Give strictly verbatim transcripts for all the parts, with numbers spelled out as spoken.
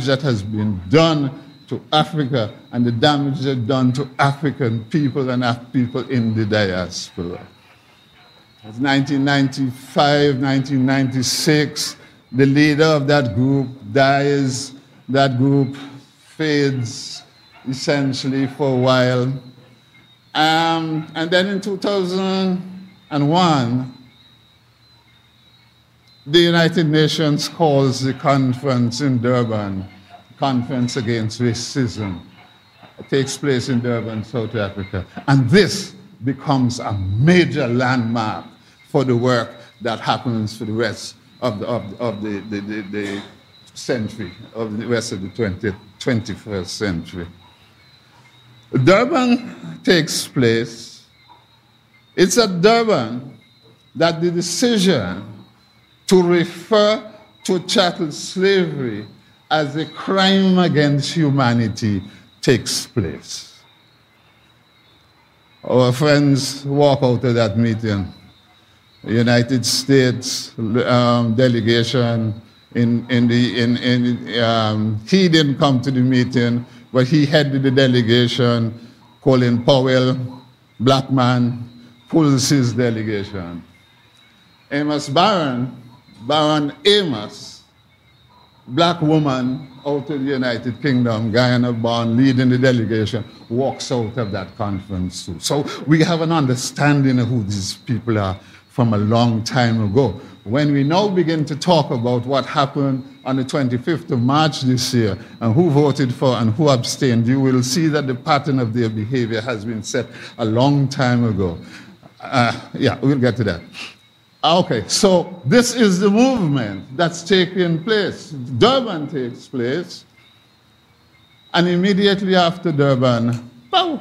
damage that has been done to Africa and the damage that's done to African people and Af- people in the diaspora. It's nineteen ninety-five, nineteen ninety-six, the leader of that group dies, that group fades essentially for a while. Um, and then in two thousand one, the United Nations calls the conference in Durban, Conference Against Racism. It takes place in Durban, South Africa. And this becomes a major landmark for the work that happens for the rest of the, of, of the, the, the, the century, of the rest of the twentieth, twenty-first century. Durban takes place. It's at Durban that the decision to refer to chattel slavery as a crime against humanity takes place. Our friends walk out of that meeting. The United States um, delegation, in, in the, in, in, um, he didn't come to the meeting, but he headed the delegation. Colin Powell, black man, pulls his delegation. Amos Barron, Baron Amos, black woman out of the United Kingdom, Guyana-born, leading the delegation, walks out of that conference too. So we have an understanding of who these people are from a long time ago. When we now begin to talk about what happened on the twenty-fifth of March this year and who voted for and who abstained, you will see that the pattern of their behavior has been set a long time ago. Uh, yeah, we'll get to that. Okay, so this is the movement that's taking place. Durban takes place, and immediately after Durban, bow,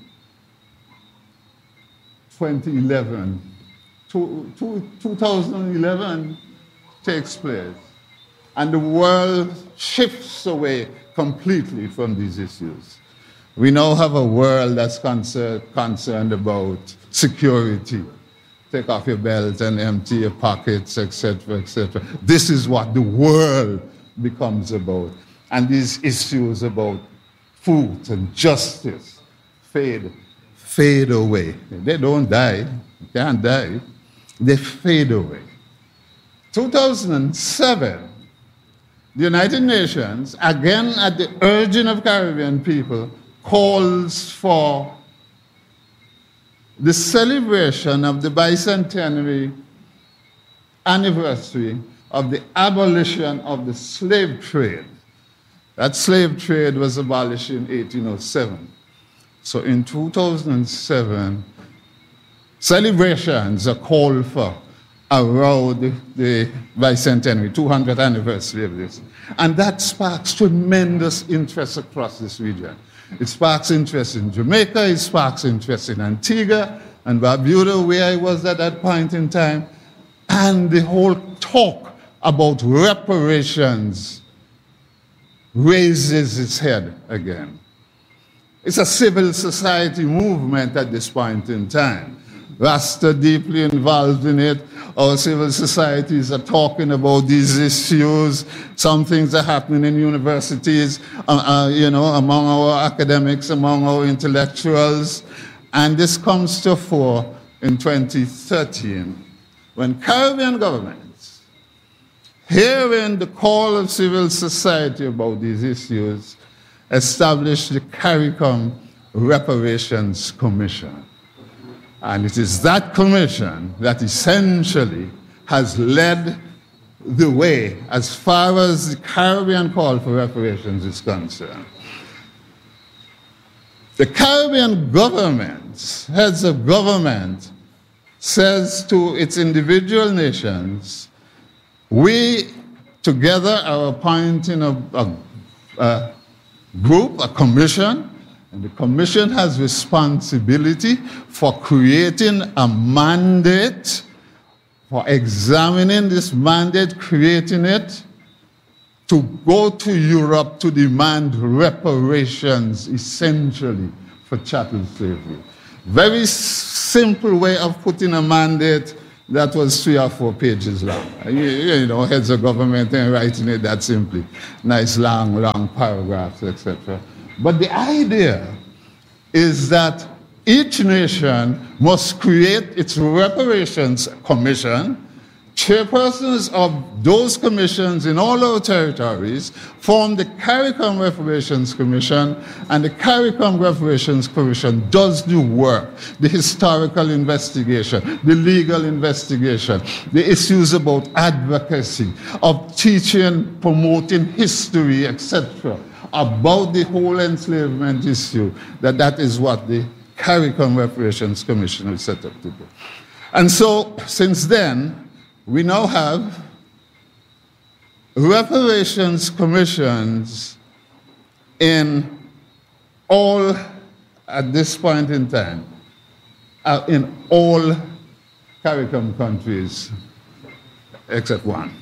twenty eleven, two, two, two thousand eleven takes place, and the world shifts away completely from these issues. We now have a world that's concerned, concerned about security. Take off your belt and empty your pockets, et cetera, et cetera. This is what the world becomes about. And these issues about food and justice fade, fade away. They don't die. They can't die. They fade away. two thousand seven, the United Nations, again at the urging of Caribbean people, calls for the celebration of the bicentenary anniversary of the abolition of the slave trade. That slave trade was abolished in eighteen oh seven. So in two thousand seven, celebrations are called for around the, the bicentenary, two hundredth anniversary of this. And that sparks tremendous interest across this region. It sparks interest in Jamaica, it sparks interest in Antigua and Barbuda, where I was at that point in time. And the whole talk about reparations raises its head again. It's a civil society movement at this point in time. Rasta deeply involved in it. Our civil societies are talking about these issues. Some things are happening in universities, uh, uh, you know, among our academics, among our intellectuals. And this comes to fore in twenty thirteen, when Caribbean governments, hearing the call of civil society about these issues, established the CARICOM Reparations Commission. And it is that commission that essentially has led the way as far as the Caribbean call for reparations is concerned. The Caribbean government, heads of government, says to its individual nations, we together are appointing a, a, a group, a commission, and the commission has responsibility for creating a mandate, for examining this mandate, creating it, to go to Europe to demand reparations, essentially, for chattel slavery. Very simple way of putting a mandate that was three or four pages long. You, you know, heads of government ain't writing it that simply. Nice long, long paragraphs, et cetera. But the idea is that each nation must create its reparations commission. Chairpersons of those commissions in all our territories form the CARICOM Reparations Commission, and the CARICOM Reparations Commission does the work, the historical investigation, the legal investigation, the issues about advocacy, of teaching, promoting history, et cetera, about the whole enslavement issue, that that is what the CARICOM Reparations Commission is set up to do. And so, since then, we now have reparations commissions in all, at this point in time, uh, in all CARICOM countries except one.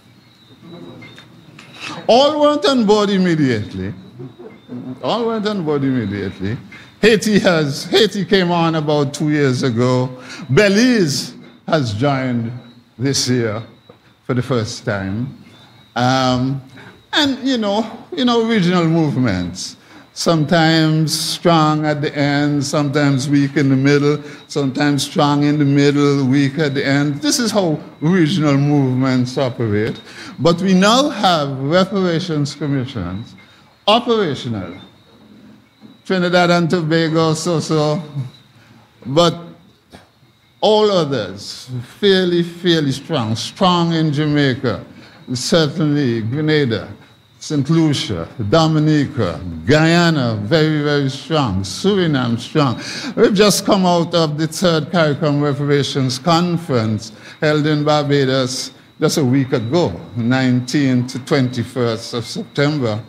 All went on board immediately. All went on board immediately. Haiti has, Haiti came on about two years ago. Belize has joined this year for the first time. Um, and, you know, you know, regional movements, sometimes strong at the end, sometimes weak in the middle, sometimes strong in the middle, weak at the end. This is how regional movements operate. But we now have reparations commissions operational. Trinidad and Tobago, so-so, but all others, fairly, fairly strong. Strong in Jamaica, certainly Grenada, Saint Lucia, Dominica, Guyana, very, very strong. Suriname, strong. We've just come out of the third CARICOM Reparations Conference held in Barbados just a week ago, nineteenth to twenty-first of September.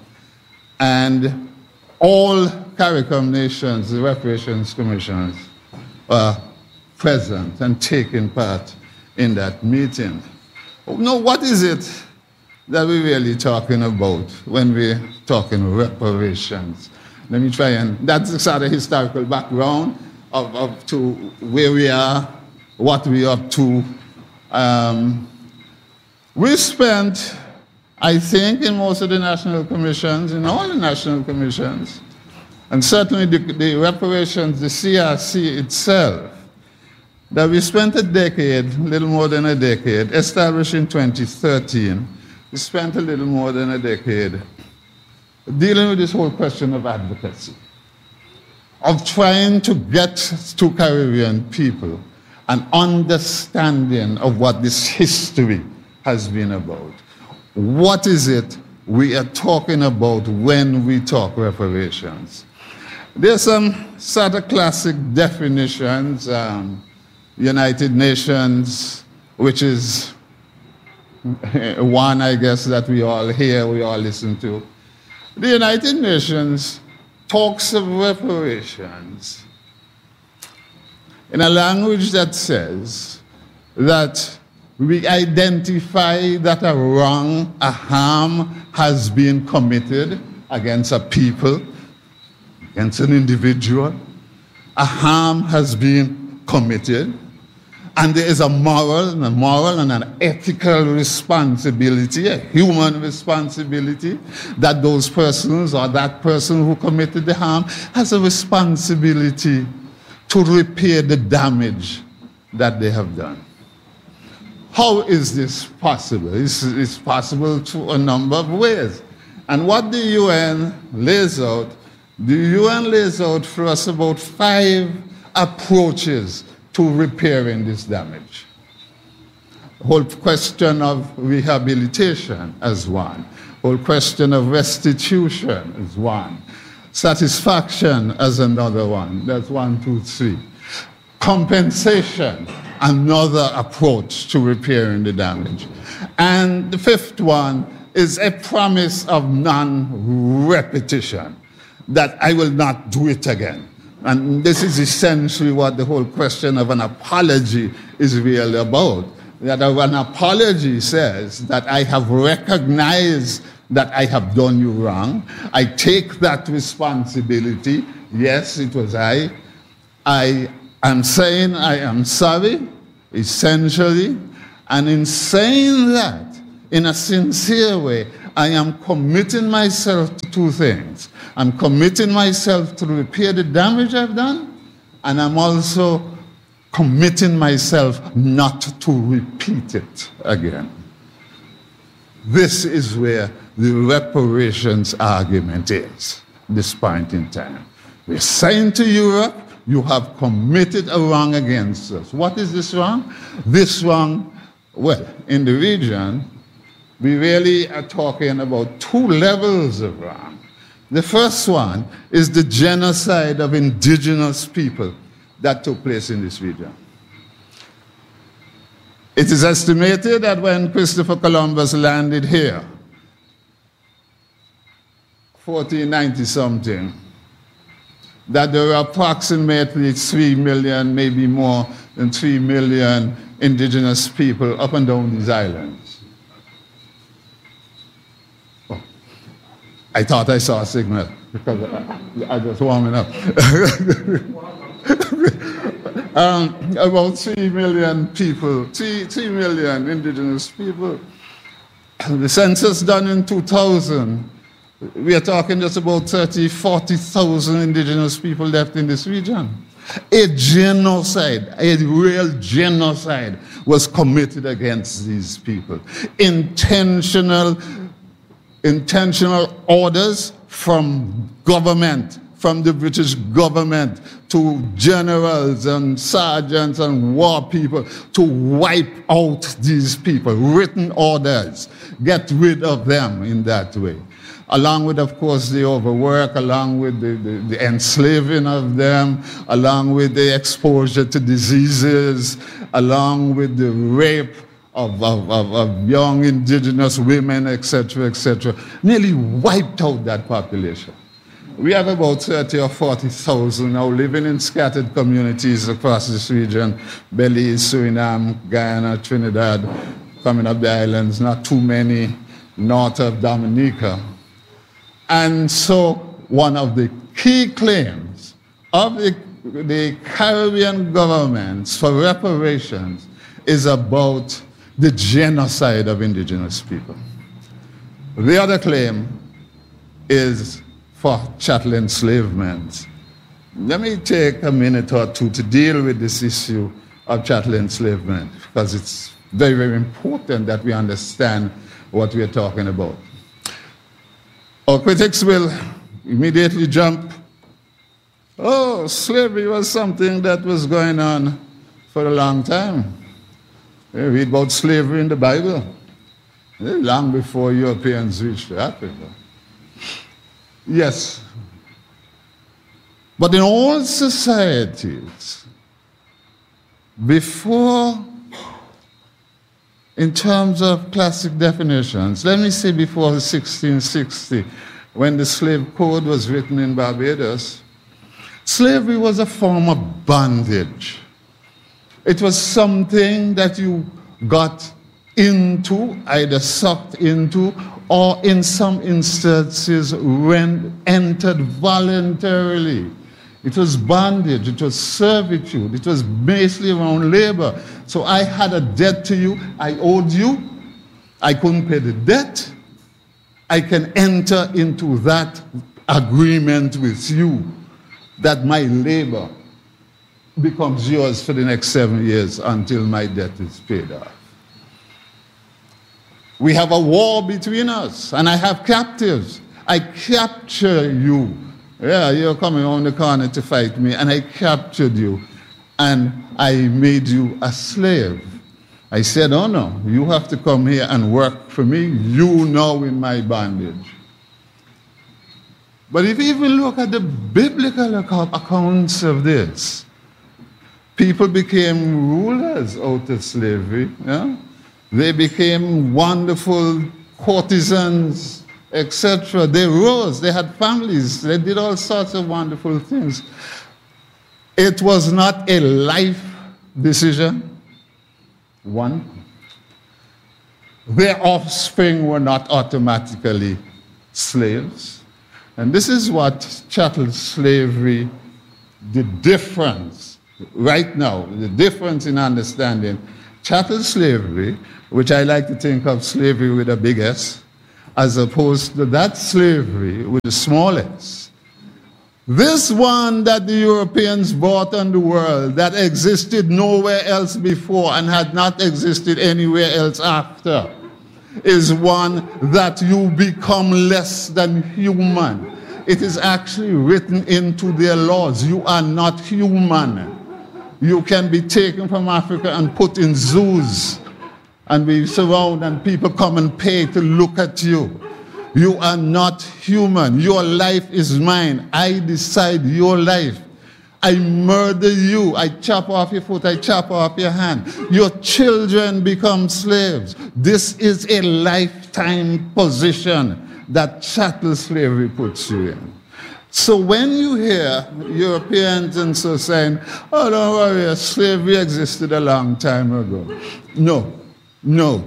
And all CARICOM nations, the reparations commissions, are present and taking part in that meeting. Now, what is it that we're really talking about when we're talking reparations? Let me try and, that's the sort of historical background of, of to where we are, what we're up to. Um, we spent, I think, in most of the national commissions, in all the national commissions, and certainly the, the reparations, the C R C itself, that we spent a decade, a little more than a decade, established in twenty thirteen, we spent a little more than a decade dealing with this whole question of advocacy, of trying to get to Caribbean people an understanding of what this history has been about. What is it we are talking about when we talk reparations? There's some sort of classic definitions. Um, United Nations, which is one, I guess, that we all hear, we all listen to. The United Nations talks of reparations in a language that says that we identify that a wrong, a harm has been committed against a people, against an individual. A harm has been committed, and there is a moral, and a moral and an ethical responsibility, a human responsibility, that those persons or that person who committed the harm has a responsibility to repair the damage that they have done. How is this possible? It's, it's possible to a number of ways. And what the U N lays out, the U N lays out for us about five approaches to repairing this damage. The whole question of rehabilitation as one. The whole question of restitution is one. Satisfaction as another one. That's one, two, three. Compensation, another approach to repairing the damage. And the fifth one is a promise of non-repetition, that I will not do it again. And this is essentially what the whole question of an apology is really about. That an apology says that I have recognized that I have done you wrong. I take that responsibility. Yes, it was I. I am saying I am sorry, essentially. And in saying that, in a sincere way, I am committing myself to two things. I'm committing myself to repair the damage I've done, and I'm also committing myself not to repeat it again. This is where the reparations argument is, this point in time. We're saying to Europe, you have committed a wrong against us. What is this wrong? This wrong, well, in the region, we really are talking about two levels of wrong. The first one is the genocide of indigenous people that took place in this region. It is estimated that when Christopher Columbus landed here, fourteen ninety something, that there were approximately three million, maybe more than three million indigenous people up and down these islands. Oh, I thought I saw a signal because I, I was warming up. um, about three million people, three, three million indigenous people. The census done in two thousand, we are talking just about thirty, forty thousand indigenous people left in this region. A genocide, a real genocide was committed against these people. Intentional, intentional orders from government, from the British government to generals and sergeants and war people to wipe out these people, written orders, get rid of them in that way. Along with, of course, the overwork, along with the, the, the enslaving of them, along with the exposure to diseases, along with the rape of, of, of, of young indigenous women, et cetera, et cetera, nearly wiped out that population. We have about thirty or forty thousand now living in scattered communities across this region, Belize, Suriname, Guyana, Trinidad, coming up the islands, not too many north of Dominica. And so one of the key claims of the, the Caribbean governments for reparations is about the genocide of indigenous people. The other claim is for chattel enslavement. Let me take a minute or two to deal with this issue of chattel enslavement, because it's very, very important that we understand what we are talking about. Our critics will immediately jump, oh, slavery was something that was going on for a long time. We read about slavery in the Bible, long before Europeans reached Africa. Yes, but in all societies, before, in terms of classic definitions, let me say before sixteen sixty, when the slave code was written in Barbados, slavery was a form of bondage. It was something that you got into, either sucked into, or in some instances entered voluntarily. It was bondage, it was servitude, it was basically around labor. So I had a debt to you, I owed you, I couldn't pay the debt, I can enter into that agreement with you that my labor becomes yours for the next seven years until my debt is paid off. We have a war between us, and I have captives. I capture you. Yeah, you're coming on the corner to fight me, and I captured you, and I made you a slave. I said, oh no, you have to come here and work for me. You know in my bondage. But if you even look at the biblical accounts of this, people became rulers out of slavery. Yeah? They became wonderful courtesans, et cetera. They rose, they had families, they did all sorts of wonderful things. It was not a life decision, one. Their offspring were not automatically slaves. And this is what chattel slavery, the difference right now, the difference in understanding chattel slavery, which I like to think of slavery with a big S, as opposed to that slavery with the small s. This one that the Europeans brought on the world that existed nowhere else before and had not existed anywhere else after is one that you become less than human. It is actually written into their laws. You are not human. You can be taken from Africa and put in zoos and be surrounded and people come and pay to look at you. You are not human. Your life is mine. I decide your life. I murder you. I chop off your foot. I chop off your hand. Your children become slaves. This is a lifetime position that chattel slavery puts you in. So when you hear Europeans and so saying, oh, don't worry, slavery existed a long time ago. No, no.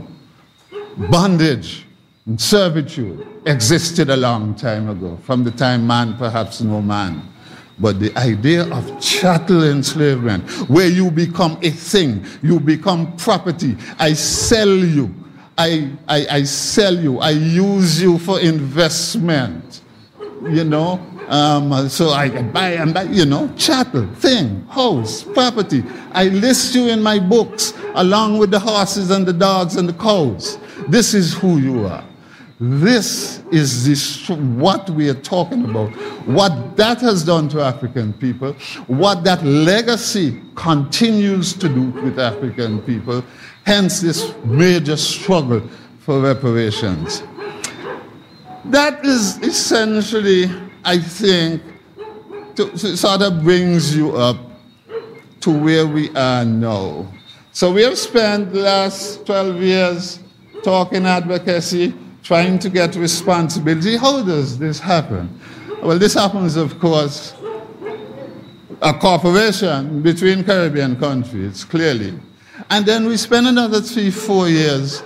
Bondage and servitude existed a long time ago, from the time man perhaps no man. But the idea of chattel enslavement, where you become a thing, you become property, I sell you, I, I, I sell you, I use you for investment, you know, um, so I buy and buy, you know, chattel, thing, house, property. I list you in my books along with the horses and the dogs and the cows. This is who you are. This is this, what we are talking about. What that has done to African people, what that legacy continues to do with African people, hence this major struggle for reparations. That is essentially, I think, to, to sort of brings you up to where we are now. So we have spent the last twelve years talking advocacy, trying to get responsibility. How does this happen? Well, this happens, of course, a cooperation between Caribbean countries, clearly. And then we spend another three, four years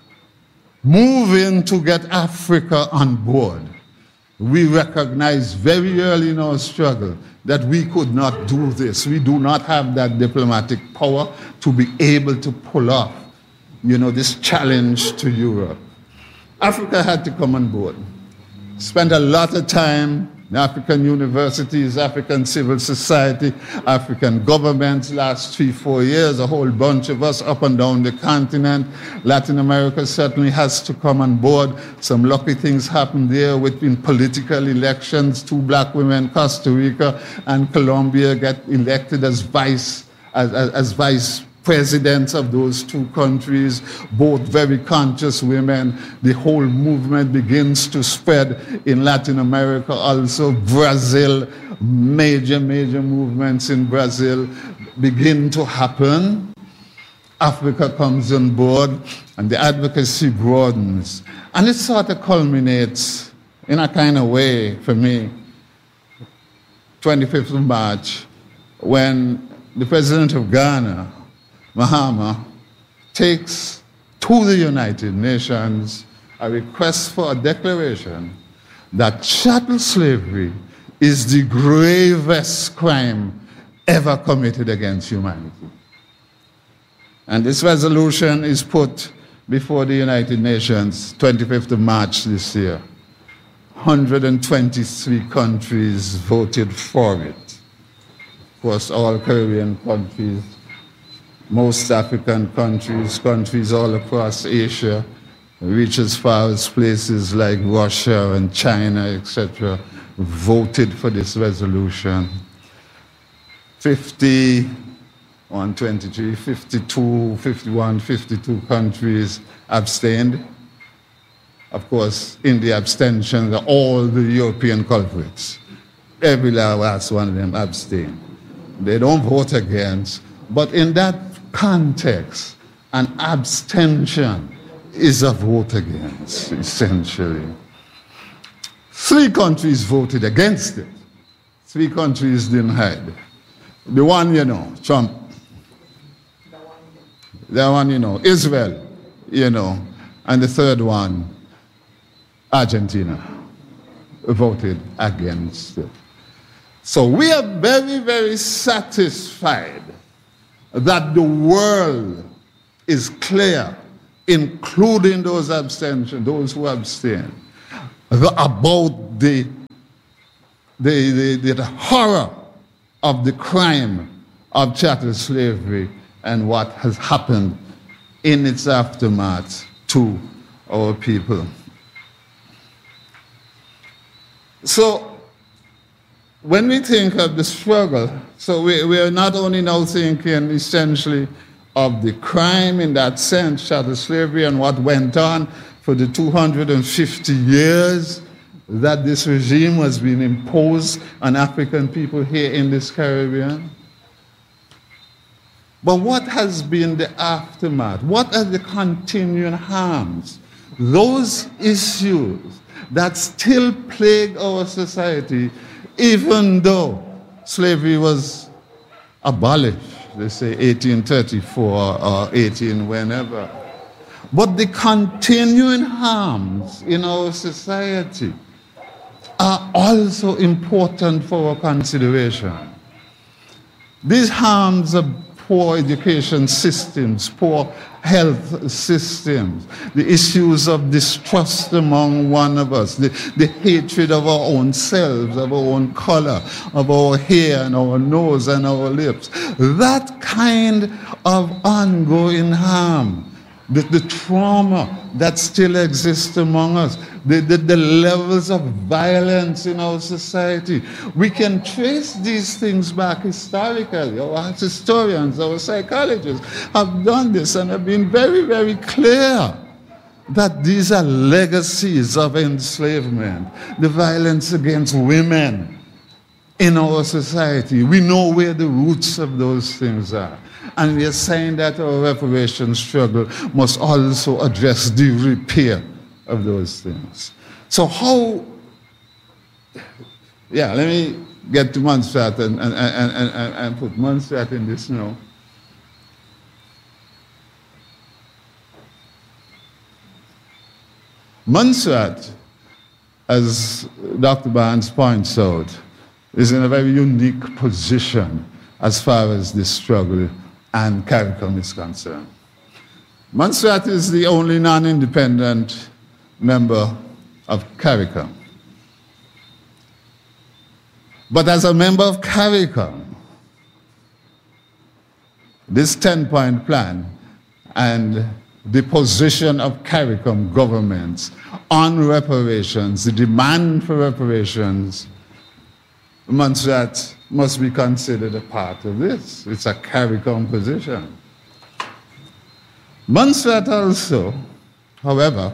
moving to get Africa on board. We recognized very early in our struggle that we could not do this. We do not have that diplomatic power to be able to pull off, you know, this challenge to Europe. Africa had to come on board. Spent a lot of time in African universities, African civil society, African governments, last three, four years, a whole bunch of us up and down the continent. Latin America certainly has to come on board. Some lucky things happened there within political elections. Two black women, Costa Rica and Colombia, get elected as vice, as, as, as vice presidents of those two countries, both very conscious women. The whole movement begins to spread in Latin America also. Brazil, major, major movements in Brazil begin to happen. Africa comes on board and the advocacy broadens. And it sort of culminates in a kind of way for me, twenty-fifth of March, when the president of Ghana, Mahama, takes to the United Nations a request for a declaration that chattel slavery is the gravest crime ever committed against humanity. And this resolution is put before the United Nations, twenty-fifth of March this year. one hundred twenty-three countries voted for it. Of course, all Caribbean countries, most African countries, countries all across Asia, reach as far as places like Russia and China, et cetera, voted for this resolution. fifty, one twenty-three, fifty-two, fifty-one, fifty-two countries abstained. Of course, in the abstention, all the European culprits, every last one of them abstained. They don't vote against, but in that context, an abstention is a vote against, essentially. Three countries voted against it. Three countries didn't hide. The one, you know, Trump. The one, you know, Israel, you know. And the third one, Argentina, voted against it. So we are very, very satisfied that the world is clear, including those abstention, those who abstain, about the, the, the, the horror of the crime of chattel slavery and what has happened in its aftermath to our people. So when we think of the struggle, so we, we are not only now thinking essentially of the crime in that sense, chattel slavery, and what went on for the two hundred fifty years that this regime was being imposed on African people here in this Caribbean. But what has been the aftermath? What are the continuing harms? Those issues that still plague our society, even though slavery was abolished, they say eighteen thirty-four or eighteen whenever. But the continuing harms in our society are also important for our consideration. These harms are poor education systems, poor health systems, the issues of distrust among one of us, the, the hatred of our own selves, of our own color, of our hair and our nose and our lips. That kind of ongoing harm, the, the trauma that still exists among us, the, the, the levels of violence in our society. We can trace these things back historically. Our historians, our psychologists have done this and have been very, very clear that these are legacies of enslavement, the violence against women in our society. We know where the roots of those things are. And we are saying that our reparation struggle must also address the repair of those things. So how, yeah, let me get to Montserrat and, and, and, and, and put Montserrat in this now. Montserrat, as Doctor Barnes points out, is in a very unique position as far as this struggle and CARICOM is concerned. Montserrat is the only non-independent member of CARICOM. But as a member of CARICOM, this ten-point plan and the position of CARICOM governments on reparations, the demand for reparations, Montserrat must be considered a part of this. It's a CARICOM position. Montserrat also, however,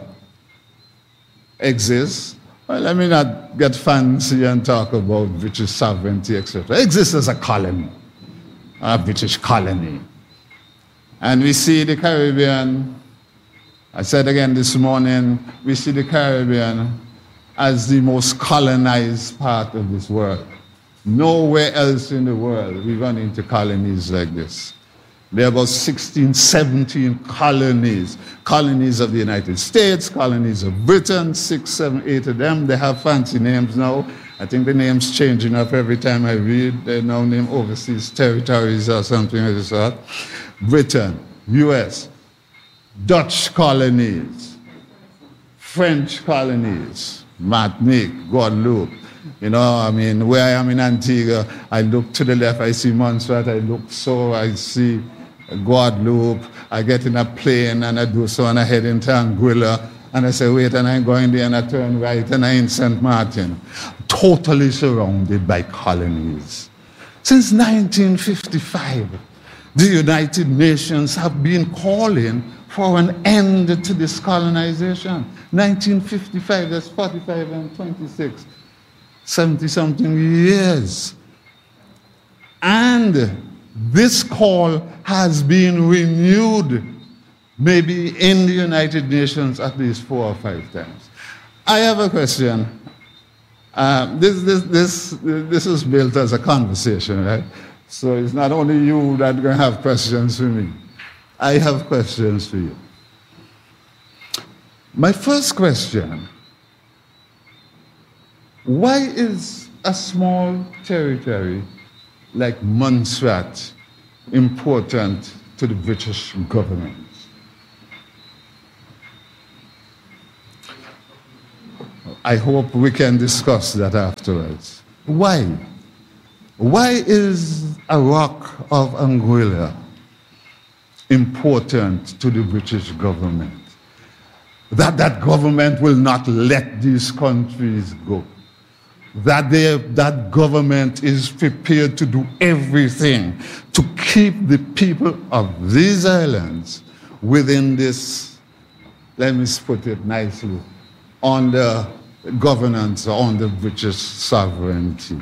exists, well, let me not get fancy and talk about British sovereignty, et cetera. Exists as a colony, a British colony. And we see the Caribbean, I said again this morning, we see the Caribbean as the most colonized part of this world. Nowhere else in the world we run into colonies like this. There are about sixteen, seventeen colonies, colonies of the United States, colonies of Britain, six, seven, eight of them. They have fancy names now. I think the name's changing up every time I read. They're now named overseas territories or something like that. Britain, U S, Dutch colonies, French colonies, Martinique, Guadeloupe. You know, I mean, where I am in Antigua, I look to the left, I see Montserrat, I look so, I see Guadeloupe, I get in a plane and I do so and I head into Anguilla and I say, wait, and I'm going there and I turn right and I'm in Saint Martin. Totally surrounded by colonies. Since nineteen fifty-five, the United Nations have been calling for an end to this colonization. nineteen fifty-five, that's forty-five and twenty-six. seventy-something years. And this call has been renewed maybe in the United Nations at least four or five times. I have a question. Uh, this, this, this, this is built as a conversation, right? So it's not only you that are going to have questions for me. I have questions for you. My first question Why is a small territory like Montserrat important to the British government? I hope we can discuss that afterwards. Why? Why is a rock of Anguilla important to the British government? That that government will not let these countries go. That they, that government is prepared to do everything to keep the people of these islands within this, let me put it nicely, under governance, under British sovereignty.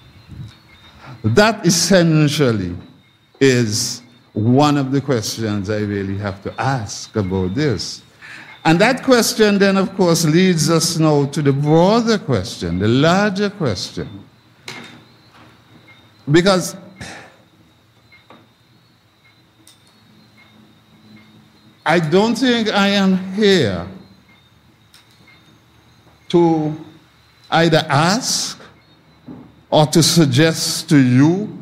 That essentially is one of the questions I really have to ask about this. And that question then, of course, leads us now to the broader question, the larger question. Because I don't think I am here to either ask or to suggest to you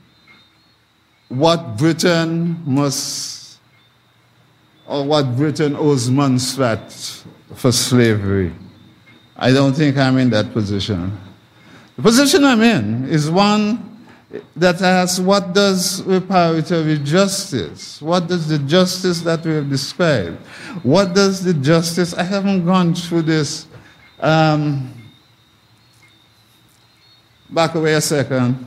what Britain must, or what Britain owes Montserrat for slavery. I don't think I'm in that position. The position I'm in is one that asks, what does reparatory justice, what does the justice that we have described, what does the justice, I haven't gone through this, um, back away a second.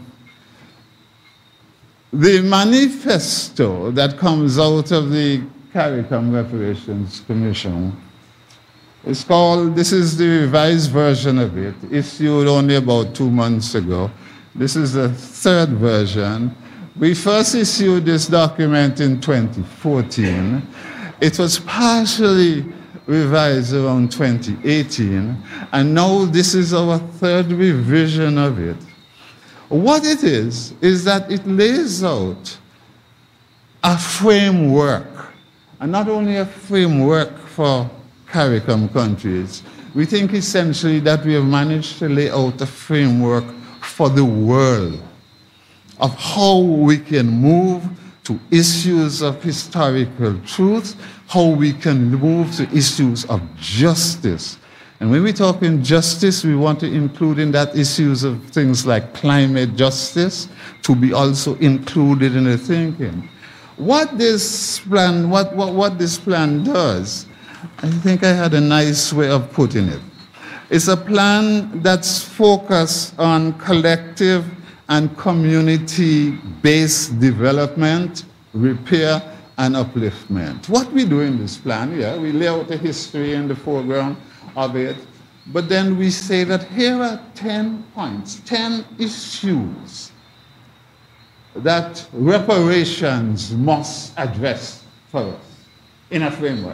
The manifesto that comes out of the CARICOM Reparations Commission is called, this is the revised version of it, issued only about two months ago. This is the third version. We first issued this document in twenty fourteen. It was partially revised around twenty eighteen, and now this is our third revision of it. What it is, is that it lays out a framework, and not only a framework for CARICOM countries. We think essentially that we have managed to lay out a framework for the world of how we can move to issues of historical truth, how we can move to issues of justice. And when we talk in justice, we want to include in that issues of things like climate justice to be also included in the thinking. What this plan, what, what, what this plan does, I think I had a nice way of putting it. It's a plan that's focused on collective and community-based development, repair, and upliftment. What we do in this plan, yeah, we lay out the history in the foreground of it, but then we say that here are ten points, ten issues that reparations must address for us in a framework.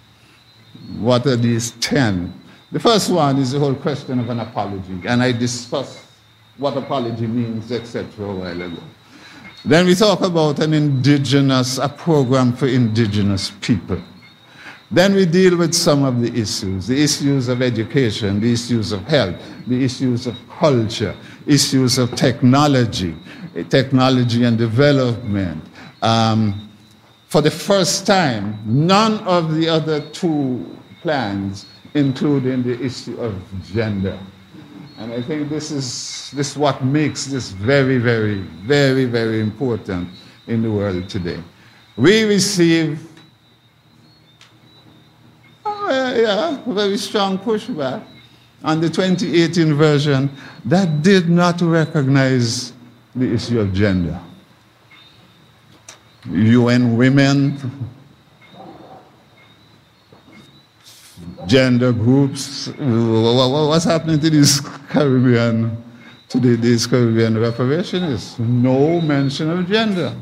What are these ten? The first one is the whole question of an apology, and I discussed what apology means, et cetera, a while ago. Then we talk about an indigenous, a program for indigenous people. Then we deal with some of the issues, the issues of education, the issues of health, the issues of culture, issues of technology, technology and development. Um, for the first time, none of the other two plans including the issue of gender. And I think this is, this is what makes this very, very, very, very important in the world today. We receive oh, yeah, yeah, very strong pushback on the twenty eighteen version that did not recognize the issue of gender. U N Women, gender groups, what's happening to these Caribbean, to these Caribbean reparationists? No mention of gender.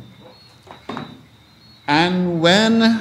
And when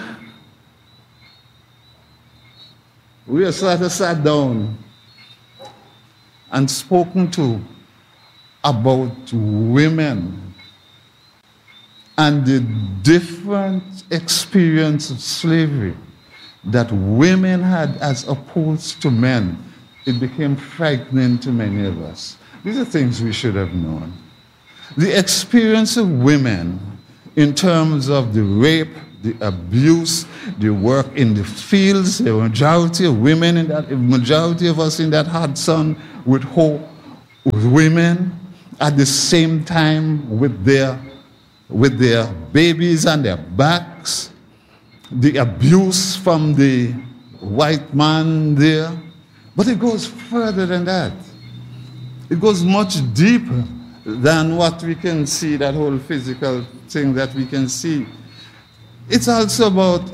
we are sort of sat down and spoken to about women and the different experience of slavery that women had as opposed to men, it became frightening to many of us. These are things we should have known. The experience of women in terms of the rape, the abuse, the work in the fields, the majority of women in that, the majority of us in that hot sun with hope, with women at the same time with their, with their babies on their backs, the abuse from the white man there. But it goes further than that. It goes much deeper than what we can see, that whole physical thing that we can see. It's also about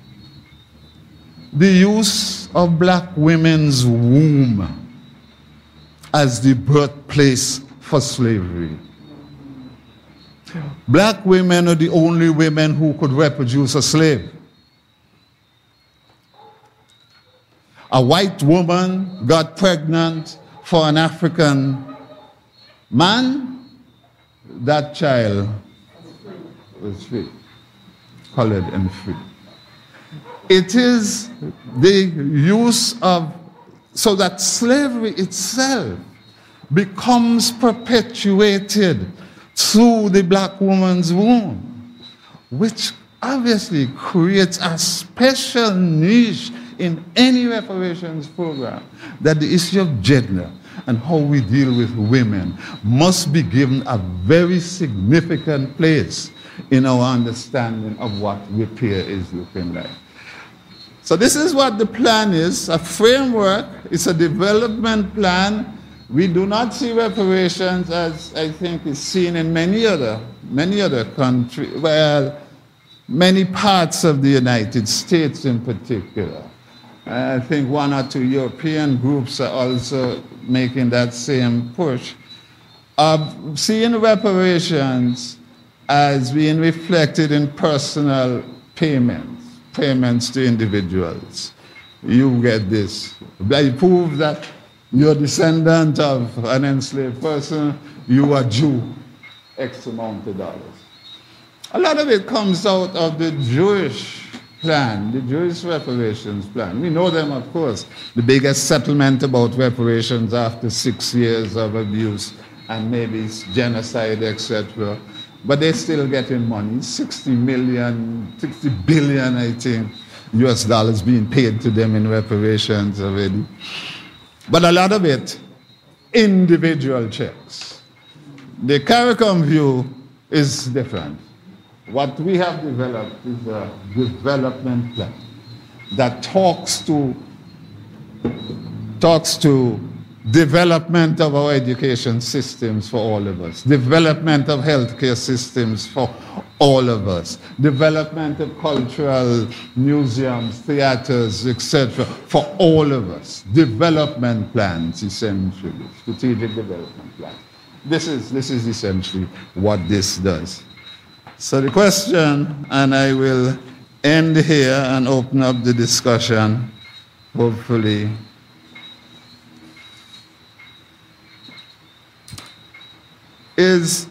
the use of black women's womb as the birthplace for slavery. Black women are the only women who could reproduce a slave. A white woman got pregnant for an African man, that child was free, colored and free. It is the use of, so that slavery itself becomes perpetuated through the black woman's womb, which obviously creates a special niche in any reparations program, that the issue of gender and how we deal with women must be given a very significant place in our understanding of what repair is looking like. So this is what the plan is, a framework. It's a development plan. We do not see reparations as I think is seen in many other, many other countries, well, many parts of the United States in particular. I think one or two European groups are also making that same push of seeing reparations as being reflected in personal payments, payments to individuals. You get this. I prove that you're a descendant of an enslaved person, you are due X amount of dollars. A lot of it comes out of the Jewish plan, the Jewish reparations plan. We know them, of course. The biggest settlement about reparations after six years of abuse and maybe genocide, et cetera. But they're still getting money, sixty million, sixty billion, I think, U S dollars being paid to them in reparations already. But a lot of it, individual checks. The CARICOM view is different. What we have developed is a development plan that talks to, talks to development of our education systems for all of us, development of healthcare systems for all of us, development of cultural museums, theaters, et cetera, for all of us. Development plans, essentially, strategic development plans. This is, this is essentially what this does. So the question, and I will end here and open up the discussion, hopefully. Is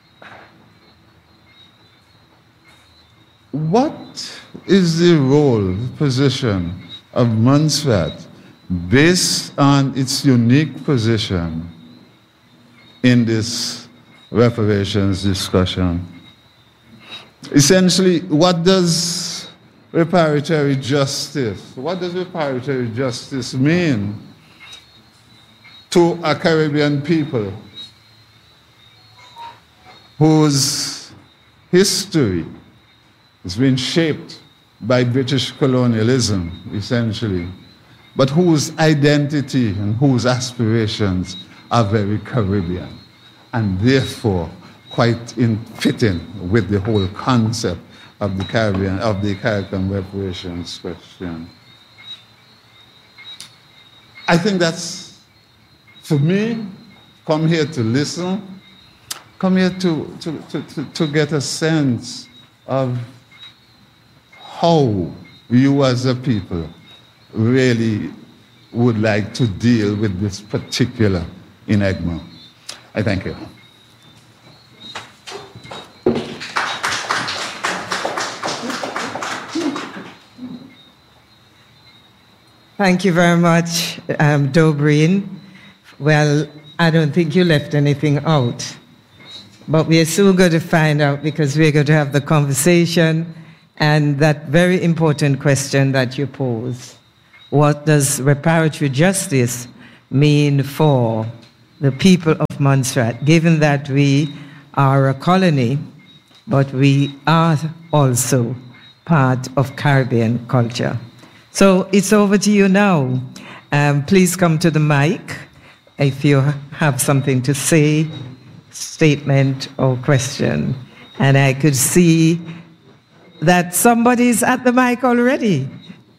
what is the role, position of MUNSFAT based on its unique position in this reparations discussion? Essentially, what does reparatory justice, what does reparatory justice mean to a Caribbean people whose history has been shaped by British colonialism, essentially, but whose identity and whose aspirations are very Caribbean, and therefore quite in fitting with the whole concept of the Caribbean, of the CARICOM reparations question. I think that's, for me, come here to listen, come here to, to, to, to, to get a sense of how you as a people really would like to deal with this particular enigma. I thank you. Thank you very much, um, Dobreen. Well, I don't think you left anything out. But we are soon going to find out, because we're going to have the conversation and that very important question that you pose. What does reparatory justice mean for the people of Montserrat, given that we are a colony, but we are also part of Caribbean culture? So it's over to you now. Um, please come to the mic if you have something to say, statement or question. And I could see that somebody's at the mic already.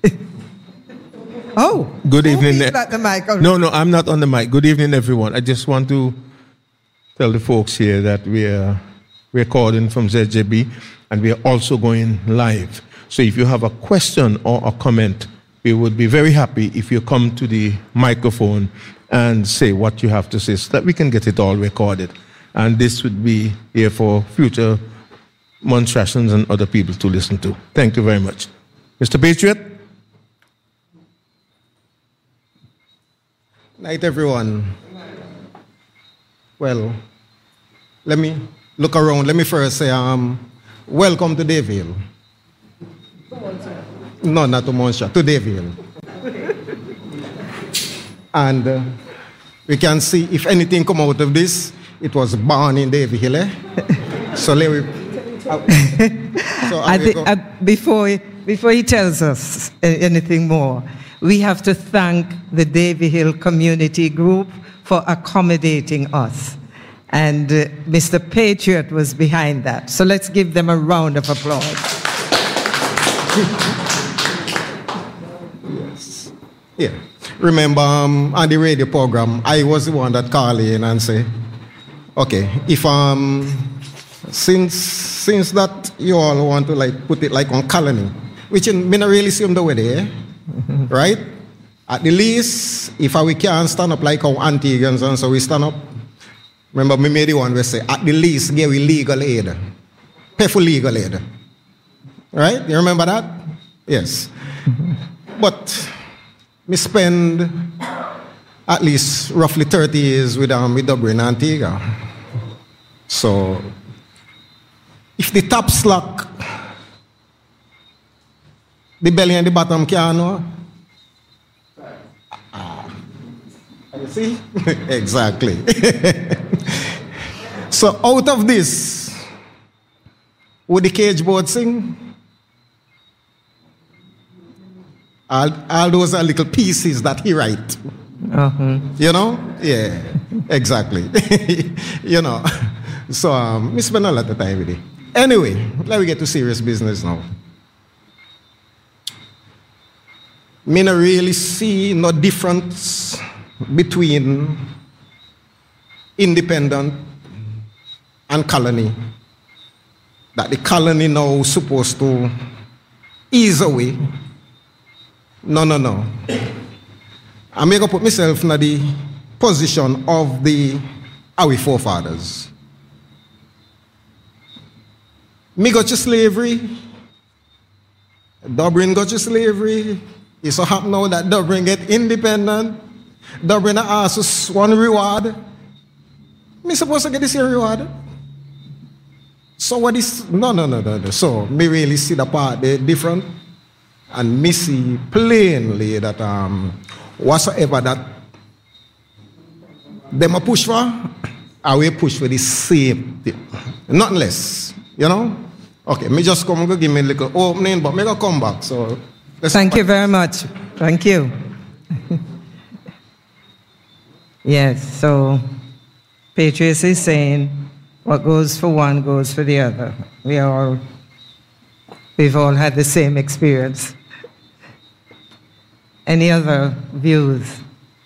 Oh, good evening. At the mic already? No, no, I'm not on the mic. Good evening, everyone. I just want to tell the folks here that we are recording from Z J B, and we are also going live. So if you have a question or a comment, we would be very happy if you come to the microphone and say what you have to say so that we can get it all recorded. And this would be here for future Montserratians and other people to listen to. Thank you very much. Mister Patriot? Night, everyone. Well, let me look around. Let me first say, um, welcome to Daville. No, not to Montserrat, to Daville. And uh, we can see if anything come out of this, it was born in Daville. Eh? So let me. Uh, so I think, uh, before, before he tells us anything more, we have to thank the Davy Hill Community Group for accommodating us. And uh, Mister Patriot was behind that. So let's give them a round of applause. Yes. Yeah. Remember, um, on the radio program, I was the one that called in and say, okay, if um, since since that you all want to like put it like on colony, which in, me not really see them the way there, right? At the least, if we can't stand up like our Antiguans and so we stand up. Remember, me made the one where say, at the least, give we legal aid, pay for legal aid, right? You remember that? Yes. But me spend at least roughly thirty years with um with Dobreen Antigua. So if the top slack, the belly and the bottom can't know. Ah, you see? Exactly. So out of this, would the cage board sing? All, all those are little pieces that he write. Uh-huh. You know? Yeah, exactly. You know. So um, we spend a lot of time with it. Anyway, let me get to serious business now. Me not really see no difference between independent and colony. That the colony now supposed to ease away. No, no, no. I'm going to put myself in the position of the our forefathers. Me got to slavery. Dobreen got to slavery. It so happen now that Dobreen get independent. Dobreen asks us one reward. Me supposed to get this reward? So what is... No, no, no, no, no. So me really see the part there different. And me see plainly that um, whatsoever that them a push for, I will push for the same thing. Nothing less, you know? Okay, me just come and give me a little opening, but me go come back. So thank you very much. Thank you. Yes, so Patriot is saying what goes for one goes for the other. We all, we've all had the same experience. Any other views?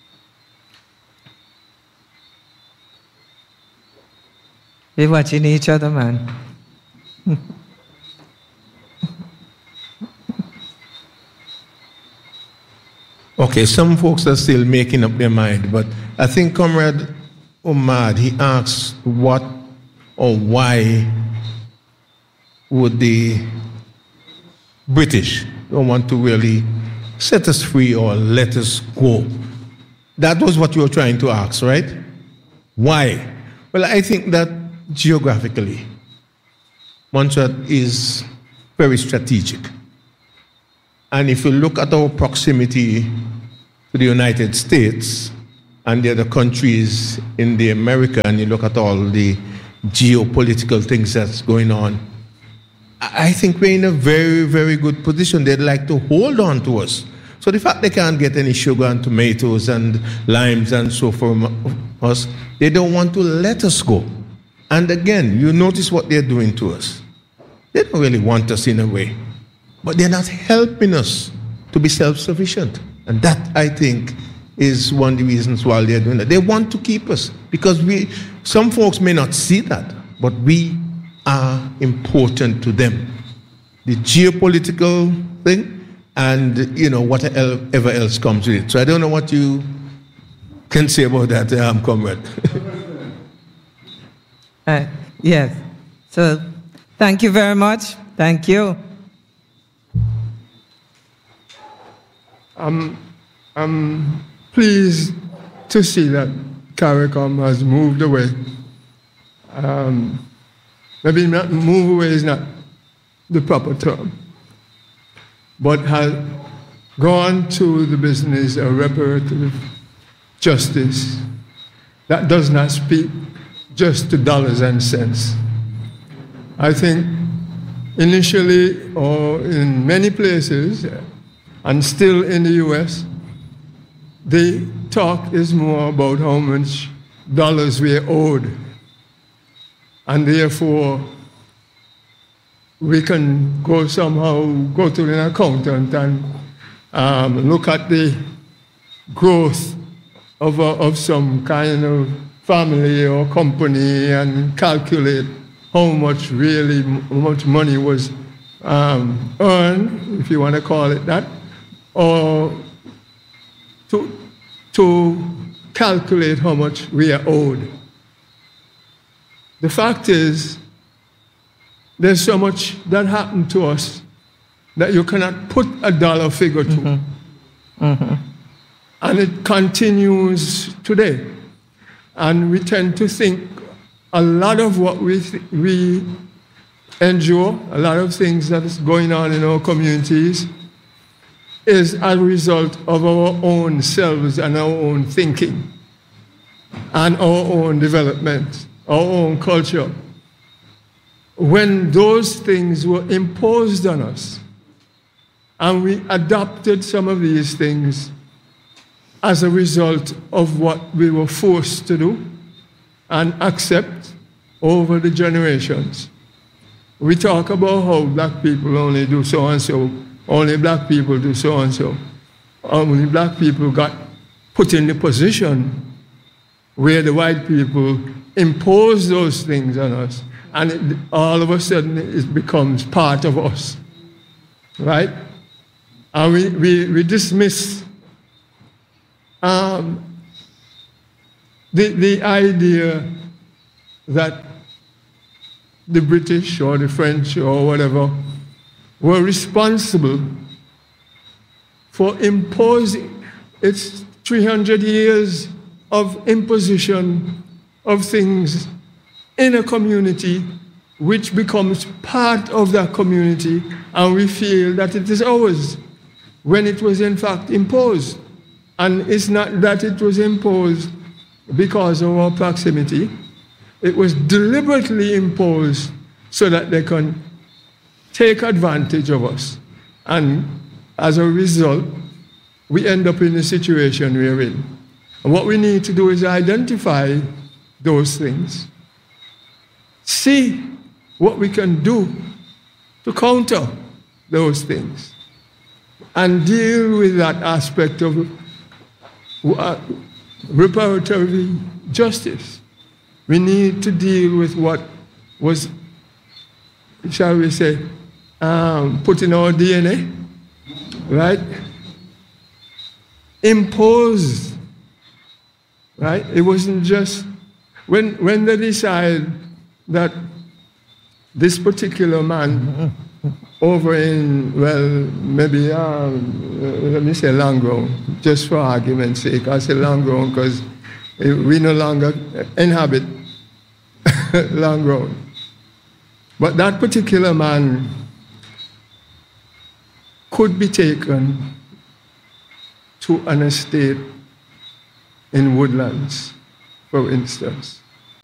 We're watching each other, man. Okay, some folks are still making up their mind, but I think Comrade Omad, he asked what or why would the British don't want to really set us free or let us go. That was what you were trying to ask, right? Why? Well, I think that geographically, Montserrat is very strategic. And if you look at our proximity to the United States and the other countries in the America, and you look at all the geopolitical things that's going on, I think we're in a very, very good position. They'd like to hold on to us. So the fact they can't get any sugar and tomatoes and limes and so forth from us, they don't want to let us go. And again, you notice what they're doing to us. They don't really want us in a way, but they're not helping us to be self-sufficient. And that, I think, is one of the reasons why they're doing that. They want to keep us because we, some folks may not see that, but we are important to them. The geopolitical thing and, you know, whatever else comes with it. So I don't know what you can say about that, um, comrade. uh, yes. So thank you very much. Thank you. Um, I'm pleased to see that CARICOM has moved away. Um, maybe not move away is not the proper term, but has gone to the business of reparative justice that does not speak just to dollars and cents. I think initially, or in many places, and still in the U S, the talk is more about how much dollars we are owed. And therefore, we can go somehow, go to an accountant and um, look at the growth of, a, of some kind of family or company and calculate how much really, how much money was um, earned, if you want to call it that, or to, to calculate how much we are owed. The fact is, there's so much that happened to us that you cannot put a dollar figure to. Mm-hmm. Mm-hmm. And it continues today. And we tend to think a lot of what we, th- we endure, a lot of things that is going on in our communities, is a result of our own selves and our own thinking and our own development, our own culture. When those things were imposed on us, and we adopted some of these things as a result of what we were forced to do and accept over the generations. We talk about how black people only do so and so, only black people do so and so. Only black people got put in the position where the white people impose those things on us, and it, all of a sudden it becomes part of us, right? And we, we, we dismiss um, the, the idea that the British or the French or whatever were responsible for imposing. It's three hundred years of imposition of things in a community which becomes part of that community, and we feel that it is ours when it was in fact imposed. And it's not that it was imposed because of our proximity. It was deliberately imposed so that they can take advantage of us. And as a result, we end up in the situation we're in. And what we need to do is identify those things, see what we can do to counter those things, and deal with that aspect of uh, reparative justice. We need to deal with what was, shall we say, um, put in our D N A, right? Imposed, right? It wasn't just, when, when they decide that this particular man over in, well, maybe, um, uh, let me say Langrone, just for argument's sake. I say Langrone because we no longer inhabit Langrone. But that particular man could be taken to an estate in Woodlands, for instance,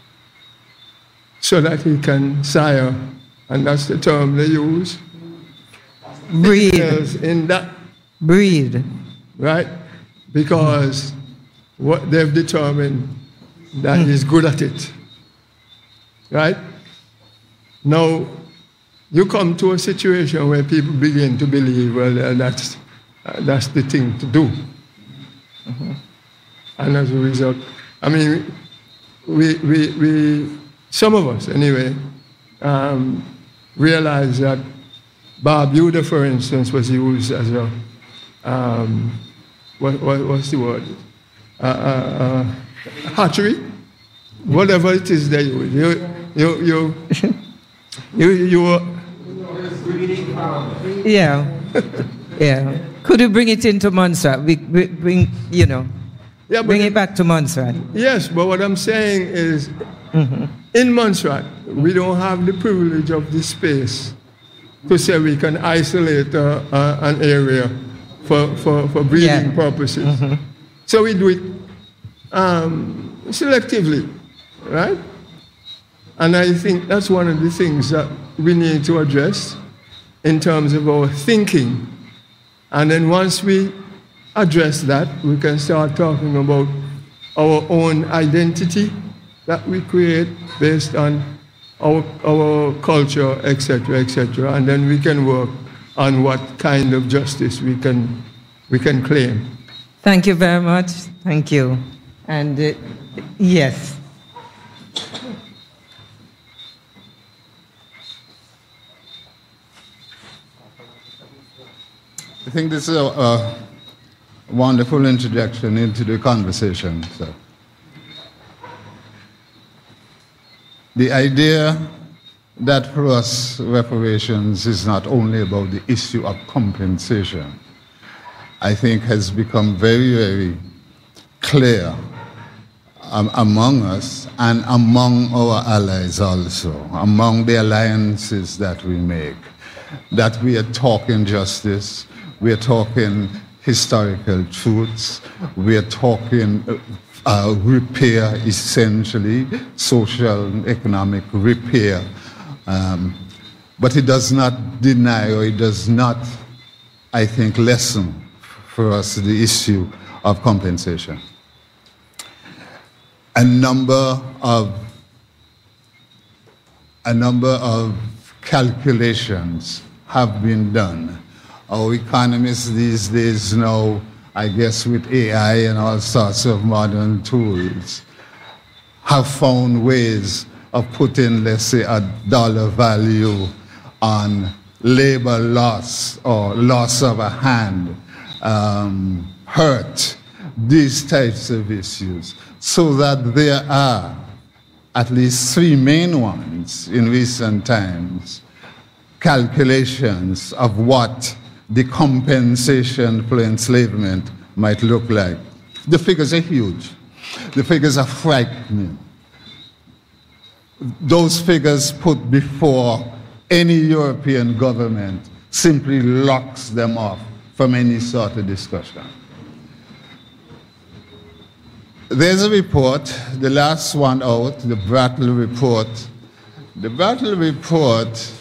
so that he can sire, and that's the term they use, breed in that breed, right? Because what they've determined that he's good at it, right? Now, you come to a situation where people begin to believe, well, uh, that's, uh, that's the thing to do. Mm-hmm. And as a result, I mean, we, we, we some of us anyway, um, realize that Barbuda, for instance, was used as a, um, what, what, what's the word? Uh, uh, uh, hatchery? Whatever it is they use. You, you, you, you, you, yeah, yeah. Could you bring it into Montserrat? We, we bring, you know, yeah, bring it back to Montserrat. Yes, but what I'm saying is, mm-hmm. in Montserrat, we don't have the privilege of this space to say we can isolate uh, uh, an area for, for, for breeding yeah. purposes. Mm-hmm. So we do it um, selectively, right? And I think that's one of the things that we need to address in terms of our thinking. And then once we address that, we can start talking about our own identity that we create based on our, our culture, et cetera, et cetera. And then we can work on what kind of justice we can, we can claim. Thank you very much. Thank you. And uh, yes. I think this is a, a wonderful introduction into the conversation. So, the idea that for us reparations is not only about the issue of compensation, I think has become very, very clear um, among us and among our allies also, among the alliances that we make, that we are talking justice, we are talking historical truths, we are talking uh, repair, essentially, social and economic repair. Um, but it does not deny, or it does not, I think, lessen for us the issue of compensation. A number of, a number of calculations have been done. Our economists these days now, I guess with A I and all sorts of modern tools, have found ways of putting, let's say, a dollar value on labor loss or loss of a hand, um, hurt, these types of issues, so that there are at least three main ones in recent times, calculations of what the compensation for enslavement might look like. The figures are huge. The figures are frightening. Those figures put before any European government simply locks them off from any sort of discussion. There's a report, the last one out, the Brattle report. The Brattle report,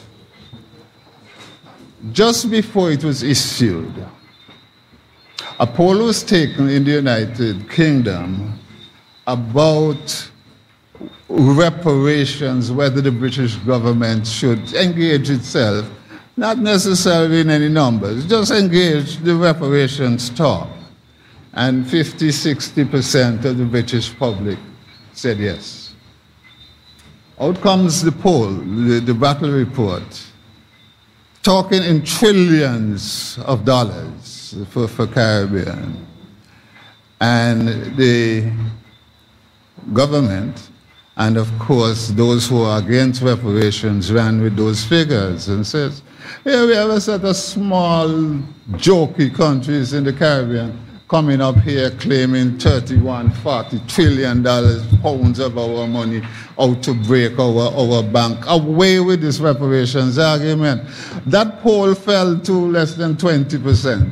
just before it was issued, a poll was taken in the United Kingdom about reparations, whether the British government should engage itself, not necessarily in any numbers, just engage the reparations talk. And fifty, sixty percent of the British public said yes. Out comes the poll, the, the Brattle report, talking in trillions of dollars for, for Caribbean. And the government And of course, those who are against reparations ran with those figures and says, here we have a set of small, jokey countries in the Caribbean coming up here claiming thirty-one, forty trillion dollars, pounds of our money out to break our, our bank. Away with this reparations argument. That poll fell to less than twenty percent.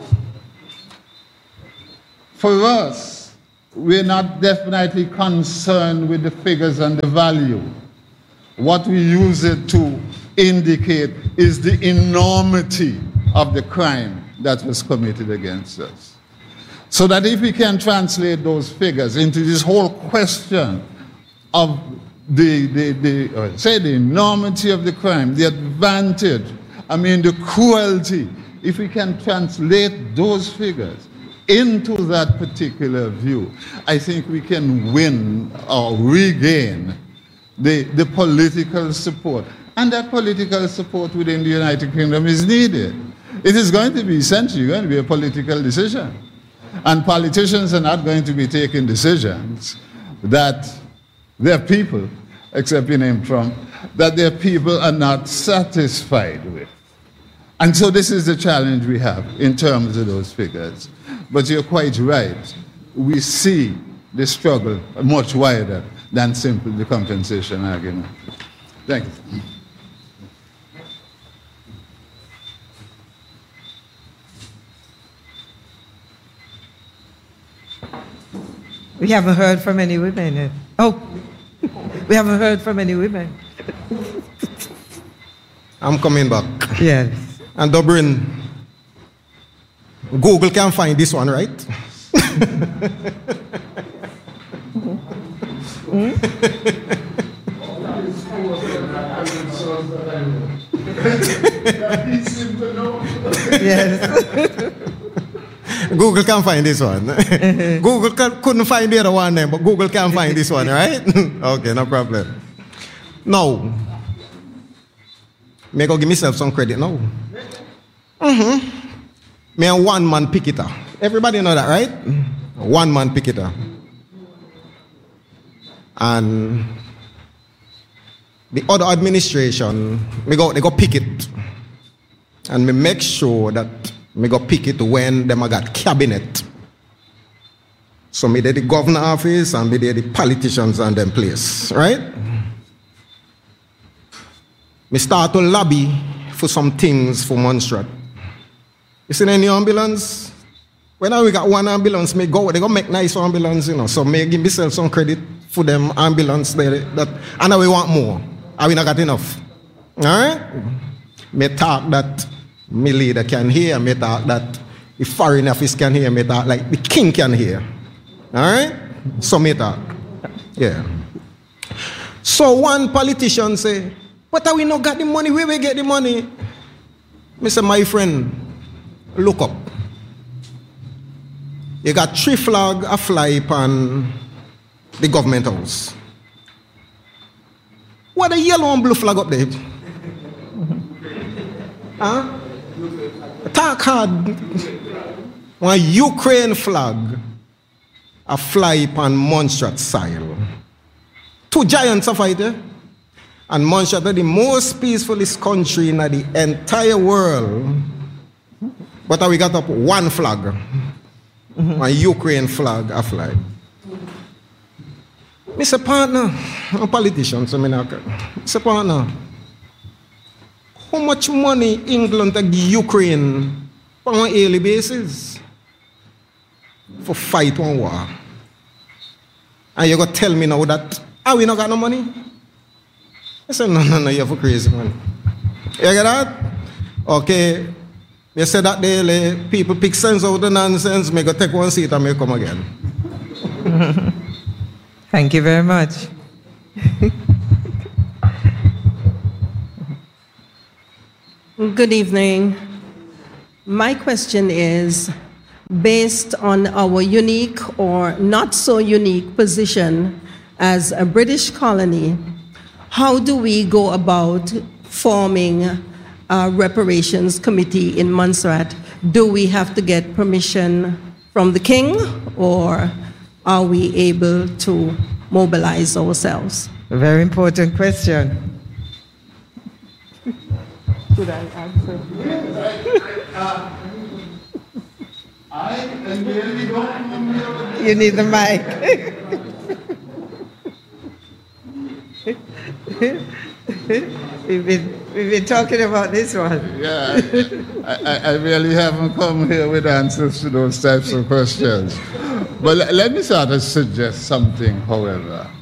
For us, we're not definitely concerned with the figures and the value. What we use it to indicate is the enormity of the crime that was committed against us. So that if we can translate those figures into this whole question of the, the, the uh, say the enormity of the crime, the advantage, I mean the cruelty, if we can translate those figures into that particular view, I think we can win or regain the, the political support. And that political support within the United Kingdom is needed. It is going to be essentially going to be a political decision. And politicians are not going to be taking decisions that their people, except you name Trump, that their people are not satisfied with. And so this is the challenge we have in terms of those figures. But you're quite right. We see the struggle much wider than simply the compensation argument. Thank you. We haven't heard from any women yet. Oh, we haven't heard from any women. I'm coming back. Yes. And Dobrin, Google can find this one, right? Mm-hmm. Yes. Google can find this one. Google can, couldn't find the other one, but Google can find this one, right? Okay, no problem. Now, may I go give myself some credit now? Mm-hmm. Me a one-man picketer. Everybody know that, right? One-man picketer. And the other administration, me go, they go picket. And me make sure that me go pick it when them got cabinet. So me did the governor office and me did the politicians and them place, right? Me start to lobby for some things for Montserrat. You see any ambulance? When I we got one ambulance, me go, they go make nice ambulance, you know. So me give myself some credit for them ambulance there. That, and we want more. And we not got enough. Alright? Me talk that me leader can hear, me talk that the foreign office can hear, me talk like the king can hear. Alright? So me talk. Yeah. So one politician say, but we not got the money, where we get the money? Me say, my friend, look up. You got three flag a fly upon the government house. What the yellow and blue flag up there? Huh? Talk hard. One Ukraine flag a fly upon Montserrat soil. Two giants are fighting. And Montserrat is the most peacefulest country in the entire world. But we got up one flag. Mm-hmm. One Ukraine flag a fly. Mister Partner, I'm a politician, so I'm not. Mister Partner, how much money England give Ukraine on a yearly basis for fight one war? And you're going to tell me now that, ah, we not got no money? I said, no, no, no, you're for crazy, man. You get that? Okay. You said that daily, people pick sense out of the nonsense, make go take one seat and make come again. Thank you very much. Good evening. My question is, based on our unique or not so unique position as a British colony, how do we go about forming a reparations committee in Montserrat? Do we have to get permission from the king, or are we able to mobilize ourselves? A very important question. Should I answer? I really don't know. You need the mic. we've, been, we've been talking about this one. Yeah, I, I, I really haven't come here with answers to those types of questions. But let me sort of suggest something, however.